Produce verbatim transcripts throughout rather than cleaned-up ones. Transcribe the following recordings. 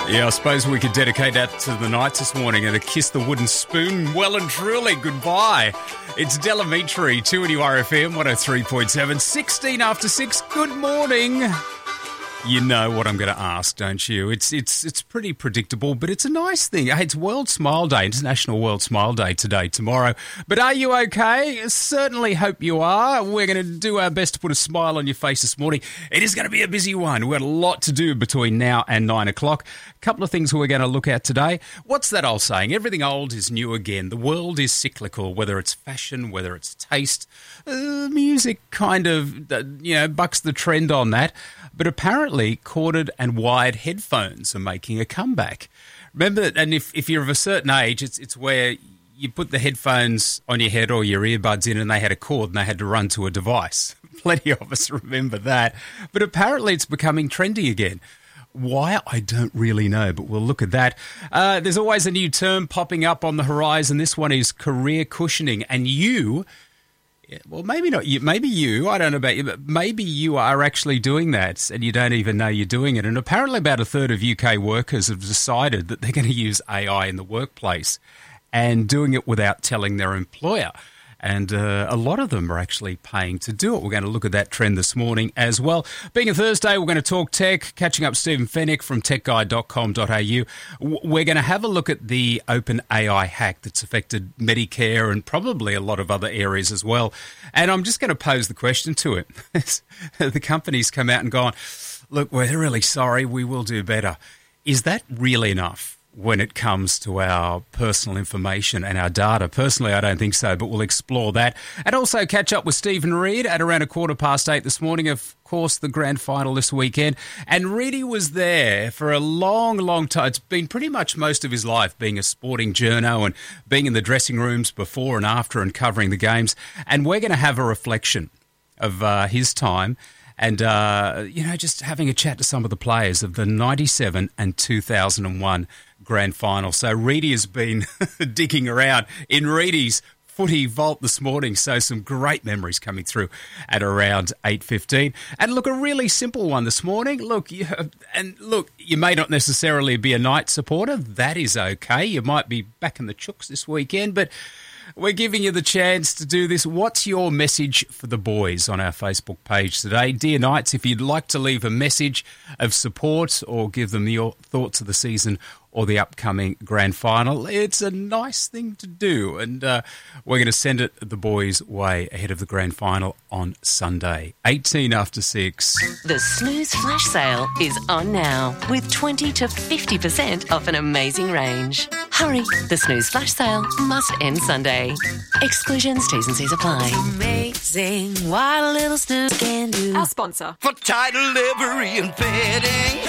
Yeah, I suppose we could dedicate that to the Knights this morning and a kiss the wooden spoon. Well and truly, goodbye. It's Delamitri, two N U R F M, one oh three point seven, sixteen after six. Good morning. You know what I'm going to ask, don't you? It's it's it's pretty predictable, but it's a nice thing. Hey, it's World Smile Day, International World Smile Day today, tomorrow. But are you okay? Certainly hope you are. We're going to do our best to put a smile on your face this morning. It is going to be a busy one. We've got a lot to do between now and nine o'clock. A couple of things we're going to look at today. What's that old saying? Everything old is new again. The world is cyclical, whether it's fashion, whether it's taste. Uh, music kind of, uh, you know, bucks the trend on that. But apparently, corded and wired headphones are making a comeback. Remember, and if, if you're of a certain age, it's it's where you put the headphones on your head or your earbuds in and they had a cord and they had to run to a device. Plenty of us remember that. But apparently it's becoming trendy again. Why? I don't really know, but we'll look at that. Uh, there's always a new term popping up on the horizon. This one is career cushioning. And you... Yeah, well, maybe not you. Maybe you, I don't know about you, but maybe you are actually doing that and you don't even know you're doing it. And apparently about a third of U K workers have decided that they're going to use A I in the workplace and doing it without telling their employer. And uh, a lot of them are actually paying to do it. We're going to look at that trend this morning as well. Being a Thursday, we're going to talk tech, catching up Stephen Fennick from tech guide dot com dot a u. We're going to have a look at the OpenAI hack that's affected Medicare and probably a lot of other areas as well. And I'm just going to pose the question to it. The company's come out and gone, look, we're really sorry, we will do better. Is that really enough when it comes to our personal information and our data? Personally, I don't think so, but we'll explore that. And also catch up with Stephen Reid at around a quarter past eight this morning. Of course, the grand final this weekend. And Reedy was there for a long, long time. It's been pretty much most of his life being a sporting journo and being in the dressing rooms before and after and covering the games. And we're going to have a reflection of uh, his time and, uh, you know, just having a chat to some of the players of the ninety-seven and two thousand one grand final. So Reedy has been digging around in Reedy's footy vault this morning. So some great memories coming through at around eight fifteen. And look, a really simple one this morning. Look, you, and look, you may not necessarily be a Knight supporter. That is okay. You might be back in the Chooks this weekend, but we're giving you the chance to do this. What's your message for the boys on our Facebook page today? Dear Knights, if you'd like to leave a message of support or give them your thoughts of the season or the upcoming grand final, it's a nice thing to do. And uh, we're going to send it the boys' way ahead of the grand final on Sunday, eighteen after six. The Snooze Flash Sale is on now with twenty to fifty percent off an amazing range. Hurry, the Snooze Flash Sale must end Sunday. Exclusions, T's and C's apply. Amazing what a little snooze can do. Our sponsor. For title livery and fitting.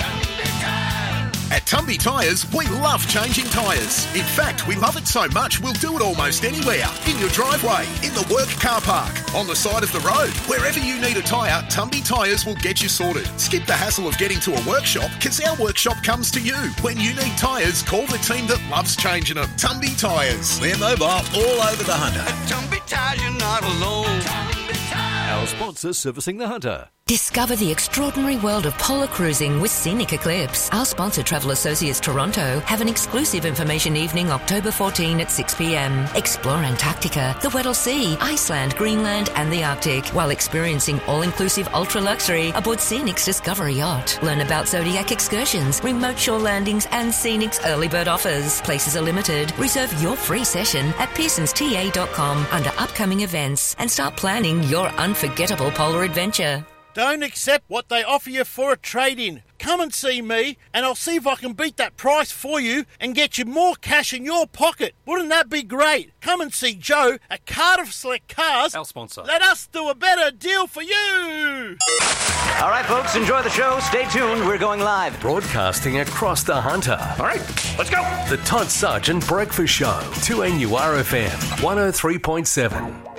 At Tumby Tyres, we love changing tyres. In fact, we love it so much, we'll do it almost anywhere. In your driveway, in the work car park, on the side of the road. Wherever you need a tyre, Tumby Tyres will get you sorted. Skip the hassle of getting to a workshop, because our workshop comes to you. When you need tyres, call the team that loves changing them. Tumby Tyres. They're mobile all over the Hunter. At Tumby Tyres, you're not alone. Our sponsor servicing the Hunter. Discover the extraordinary world of polar cruising with Scenic Eclipse. Our sponsor, Travel Associates Toronto, have an exclusive information evening October fourteenth at six p.m. Explore Antarctica, the Weddell Sea, Iceland, Greenland and the Arctic while experiencing all-inclusive ultra-luxury aboard Scenic's Discovery Yacht. Learn about Zodiac excursions, remote shore landings and Scenic's early bird offers. Places are limited. Reserve your free session at pearsons t a dot com under upcoming events and start planning your unforgettable polar adventure. Don't accept what they offer you for a trade-in. Come and see me, and I'll see if I can beat that price for you and get you more cash in your pocket. Wouldn't that be great? Come and see Joe at Cardiff Select Cars. Our sponsor. Let us do a better deal for you. All right, folks, enjoy the show. Stay tuned. We're going live. Broadcasting across the Hunter. All right, let's go. The Todd Sargent Breakfast Show. two N U R F M, one oh three point seven.